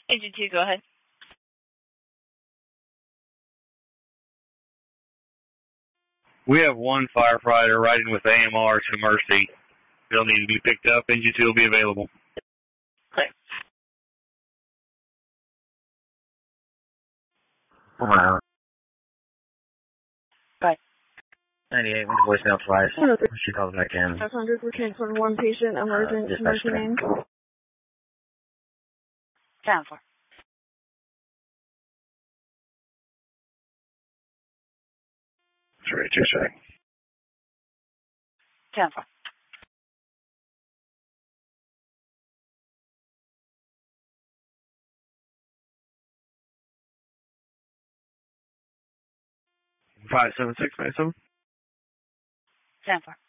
Agent 2, go ahead. We have one firefighter riding with AMR to Mercy. They'll need to be picked up. Engine 2 will be available. Clear. Wow. Bye. 98, went to voicemail twice. She called back in. 500, we're canceling one patient, emergent, Mercy main. 10-4. Sorry, 2-7. 10-4. Five 7 6 9 7. 10-4.